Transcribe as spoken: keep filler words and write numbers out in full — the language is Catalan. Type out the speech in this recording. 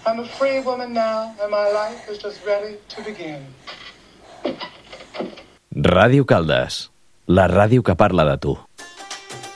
I'm a free woman now, and my life is just ready to begin. Ràdio Caldes, la ràdio que parla de tu.